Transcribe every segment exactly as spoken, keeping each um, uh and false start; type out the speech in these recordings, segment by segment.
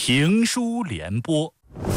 评书联播。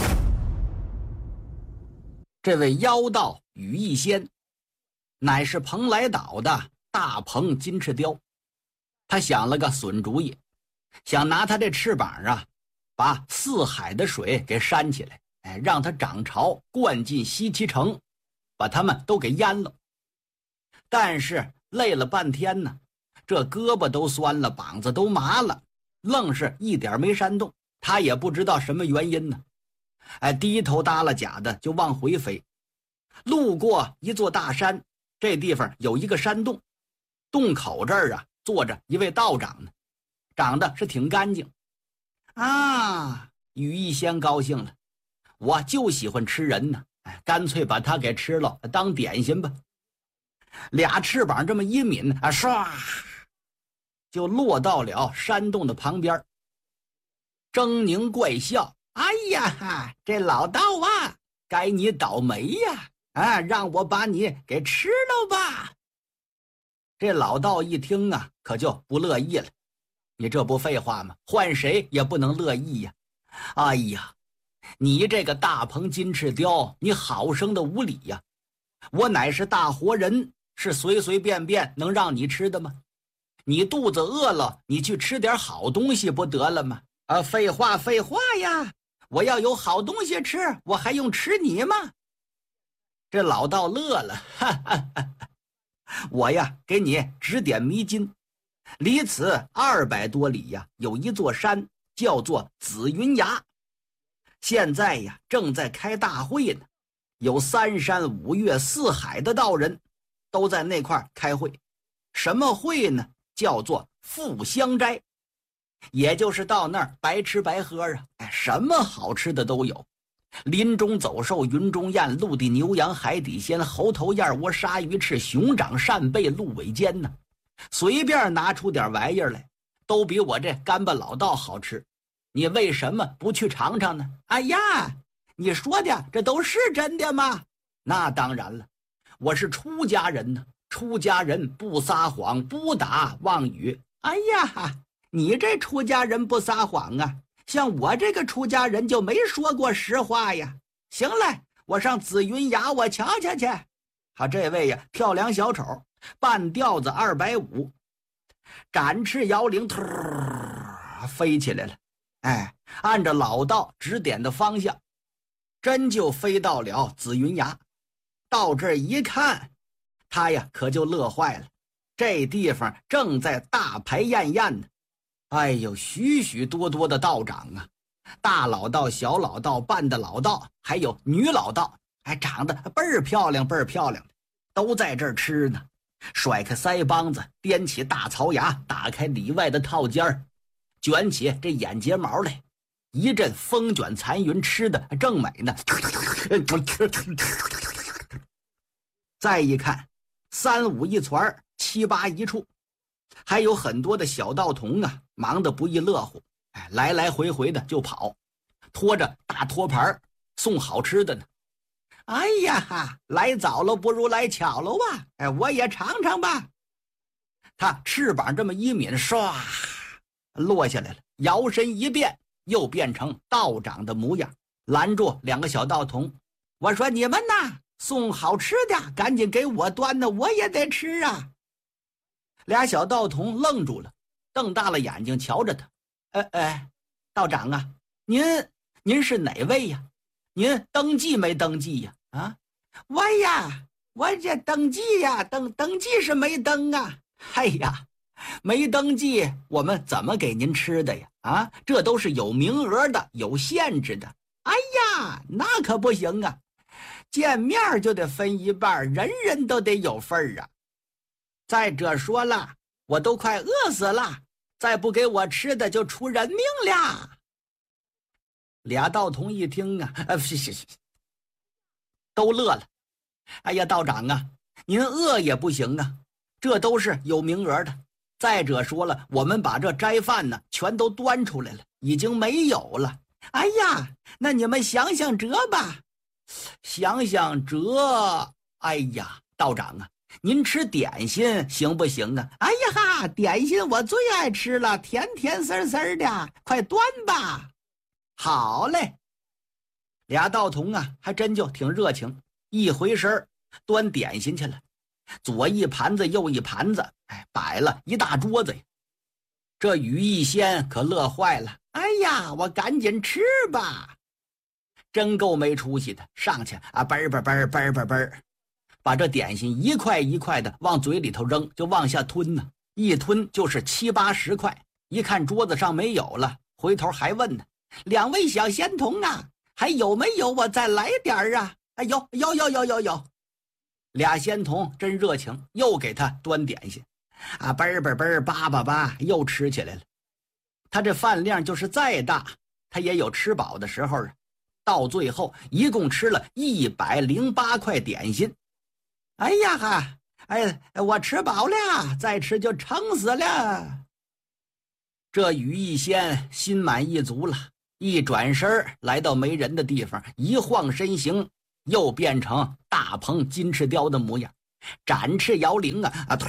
这位妖道羽翼仙，乃是蓬莱岛的大鹏金翅雕。他想了个损主意，想拿他这翅膀啊，把四海的水给扇起来，哎，让它涨潮灌进西岐城，把他们都给淹了。但是累了半天呢，这胳膊都酸了，膀子都麻了，愣是一点没扇动。他也不知道什么原因呢，哎，低头耷拉甲的就往回飞。路过一座大山，这地方有一个山洞，洞口这儿啊坐着一位道长呢，长得是挺干净啊。羽翼仙高兴了，我就喜欢吃人呢，哎，干脆把它给吃了当点心吧。俩翅膀这么一抿啊，唰就落到了山洞的旁边。狰狞怪笑，哎呀，这老道啊，该你倒霉呀！啊，让我把你给吃了吧。这老道一听啊，可就不乐意了。你这不废话吗？换谁也不能乐意呀！哎呀，你这个大鹏金翅雕，你好生的无礼呀！我乃是大活人，是随随便便能让你吃的吗？你肚子饿了，你去吃点好东西不得了吗？啊，废话废话呀！我要有好东西吃，我还用吃你吗？这老道乐了，哈哈哈哈，我呀给你指点迷津。离此二百多里呀，有一座山叫做紫云崖，现在呀正在开大会呢，有三山五岳四海的道人都在那块开会。什么会呢？叫做富香斋。也就是到那儿白吃白喝啊，哎，什么好吃的都有，林中走兽，云中雁，陆地牛羊，海底鲜，猴头燕窝，鲨鱼翅，熊掌扇贝，鹿尾尖呢，随便拿出点玩意儿来，都比我这干巴老道好吃。你为什么不去尝尝呢？哎呀，你说的这都是真的吗？那当然了，我是出家人呢，出家人不撒谎，不打妄语。哎呀，你这出家人不撒谎啊，像我这个出家人就没说过实话呀。行了，我上紫云崖我瞧瞧去。好，这位呀跳梁小丑，半吊子二百五，展翅摇铃，突飞起来了。哎，按照老道指点的方向，真就飞到了紫云崖。到这一看，他呀可就乐坏了，这地方正在大排宴宴呢。哎呦，许许多多的道长啊，大老道、小老道、半的老道，还有女老道，还长得倍儿漂亮倍儿漂亮的，都在这儿吃呢。甩开腮帮子，掂起大槽牙，打开里外的套间儿，卷起这眼睫毛来，一阵风卷残云，吃的正美呢。再一看，三五一团，七八一处，还有很多的小道童啊，忙得不亦乐乎，哎，来来回回的就跑，拖着大托盘送好吃的呢。哎呀，来早了不如来巧了啊！哎，我也尝尝吧。他翅膀这么一抿，唰落下来了，摇身一变，又变成道长的模样，拦住两个小道童，我说你们呐，送好吃的赶紧给我端呢，我也得吃啊。俩小道童愣住了，瞪大了眼睛瞧着他。哎哎，道长啊，您您是哪位呀？您登记没登记呀？啊，我呀，我这登记呀，登登记是没登啊。哎呀，没登记，我们怎么给您吃的呀？啊，这都是有名额的，有限制的。哎呀，那可不行啊，见面就得分一半，人人都得有份儿啊。再者说了，我都快饿死了，再不给我吃的就出人命了。俩道童一听啊，呃，是是是，都乐了。哎呀，道长啊，您饿也不行啊，这都是有名额的。再者说了，我们把这斋饭呢全都端出来了，已经没有了。哎呀，那你们想想辙吧。想想辙，哎呀，道长啊，您吃点心行不行啊？哎呀哈，点心我最爱吃了，甜甜丝丝的，快端吧。 好嘞。俩道童啊，还真就挺热情，一回身端点心去了，左一盘子右一盘子，哎，摆了一大桌子呀。这于一仙可乐坏了，哎呀，我赶紧吃吧！真够没出息的，上去啊，嘣嘣嘣嘣嘣嘣，把这点心一块一块的往嘴里头扔，就往下吞呢，一吞就是七八十块。一看桌子上没有了，回头还问呢：“两位小仙童啊，还有没有？我再来点儿啊！”哎，有有有有有有。俩仙童真热情，又给他端点心，啊，嘣嘣嘣，叭叭叭，又吃起来了。他这饭量就是再大，他也有吃饱的时候啊。到最后一共吃了一百零八块点心。哎呀哈，哎，我吃饱了，再吃就撑死了。这于一仙心满意足了，一转身来到没人的地方，一晃身形，又变成大鹏金翅雕的模样，展翅摇翎啊啊，突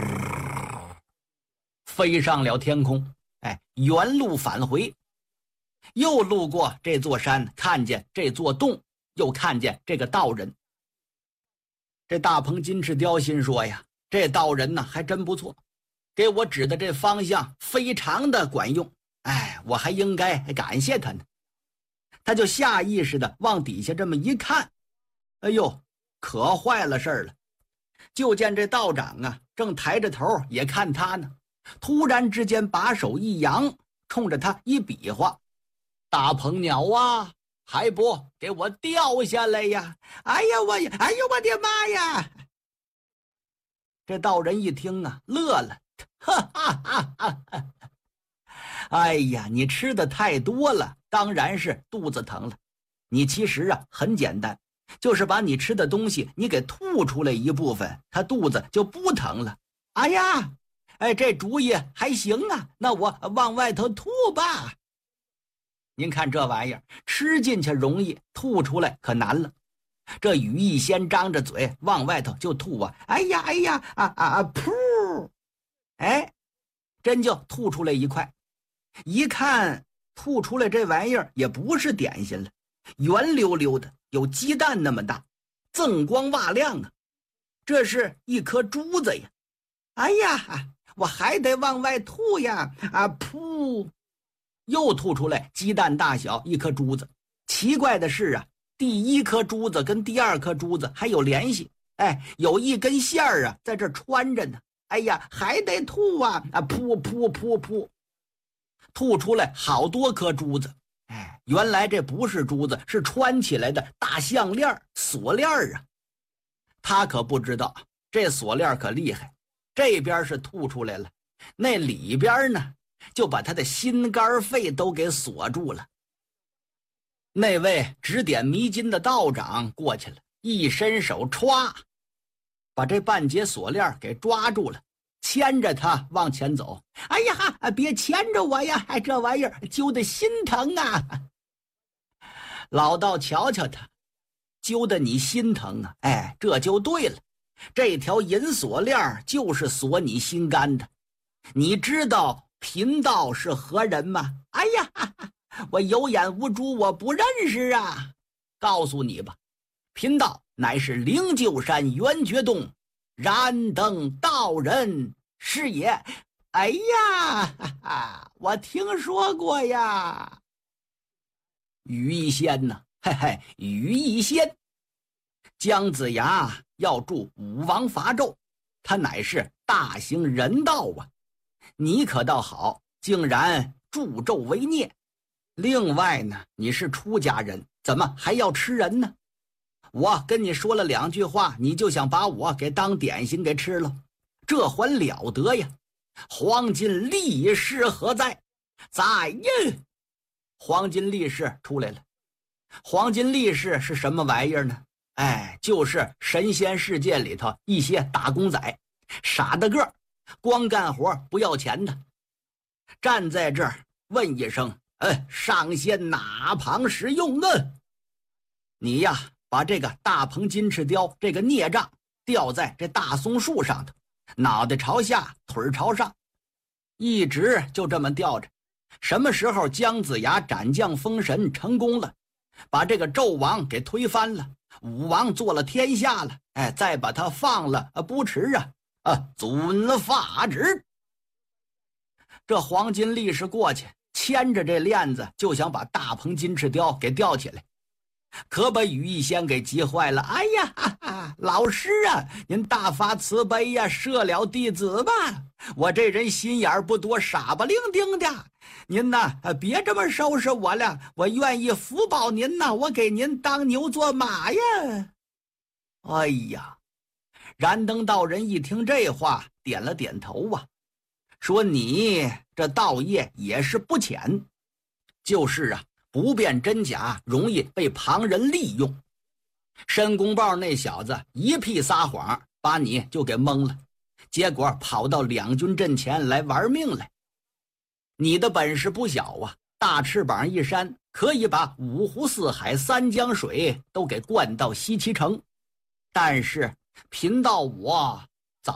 飞上了天空。哎，原路返回，又路过这座山，看见这座洞，又看见这个道人。这大鹏金翅雕心说呀，这道人呢还真不错，给我指的这方向非常的管用，哎，我还应该感谢他呢。他就下意识的往底下这么一看，哎呦，可坏了事儿了。就见这道长啊，正抬着头也看他呢，突然之间把手一扬，冲着他一比划：“大鹏鸟啊，还不给我掉下来呀！”哎呀，我呀，哎呦，我的妈呀！这道人一听啊，乐了，哈哈哈哈哈！哎呀，你吃的太多了，当然是肚子疼了。你其实啊很简单，就是把你吃的东西你给吐出来一部分，他肚子就不疼了。哎呀，哎，这主意还行啊，那我往外头吐吧。您看这玩意儿，吃进去容易，吐出来可难了。这于一仙张着嘴往外头就吐啊，哎呀哎呀啊啊啊，噗！哎，真就吐出来一块。一看吐出来这玩意儿也不是点心了，圆溜溜的，有鸡蛋那么大，锃光瓦亮啊，这是一颗珠子呀！哎呀，我还得往外吐呀！啊，噗！又吐出来鸡蛋大小一颗珠子。奇怪的是啊，第一颗珠子跟第二颗珠子还有联系，哎，有一根线儿啊在这穿着呢。哎呀，还得吐啊！啊，噗噗噗噗，吐出来好多颗珠子。哎，原来这不是珠子，是穿起来的大项链锁链啊。他可不知道，这锁链可厉害，这边是吐出来了，那里边呢就把他的心肝肺都给锁住了。那位指点迷津的道长过去了，一伸手歘，把这半截锁链给抓住了，牵着他往前走。哎呀哈，别牵着我呀，这玩意儿揪得心疼啊！老道瞧瞧他，揪得你心疼啊，哎，这就对了，这条银锁链就是锁你心肝的。你知道贫道是何人吗？哎呀哈哈，我有眼无珠，我不认识啊！告诉你吧，贫道乃是灵鹫山圆觉洞燃灯道人是也。哎呀哈哈，我听说过呀。于一仙呢？嘿嘿，于一仙，姜子牙要助武王伐纣，他乃是大行人道啊。你可倒好，竟然助纣为孽。另外呢，你是出家人，怎么还要吃人呢？我跟你说了两句话，你就想把我给当点心给吃了，这还了得呀！黄金力士何在？在呀！黄金力士出来了。黄金力士是什么玩意儿呢？哎，就是神仙世界里头一些打工仔，傻的个，光干活不要钱的，站在这儿问一声：“嗯，上仙哪旁使用呢？”你呀，把这个大鹏金翅雕这个孽障吊在这大松树上头，脑袋朝下，腿朝上，一直就这么吊着， 什么时候姜子牙斩将封神成功了，把这个纣王给推翻了，武王做了天下了，哎，再把他放了啊，不迟啊！啊，遵法旨。这黄金力士过去，牵着这链子就想把大鹏金翅雕给吊起来，可把羽翼仙给急坏了。哎呀，哈哈，老师啊，您大发慈悲呀，赦了弟子吧！我这人心眼不多，傻不伶仃的，您呐，别这么收拾我了，我愿意福报您呐，我给您当牛做马呀！哎呀，燃灯道人一听这话，点了点头啊，说你这道业也是不浅，就是啊，不辨真假，容易被旁人利用。申公豹那小子一屁撒谎，把你就给蒙了，结果跑到两军阵前来玩命来。你的本事不小啊，大翅膀一扇，可以把五湖四海三江水都给灌到西岐城。但是贫道我